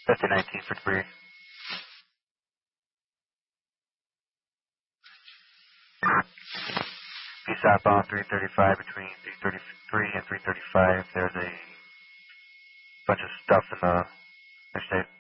5019 for debris. Be southbound 335 between 333 and 335. There's a bunch of stuff in the interstate.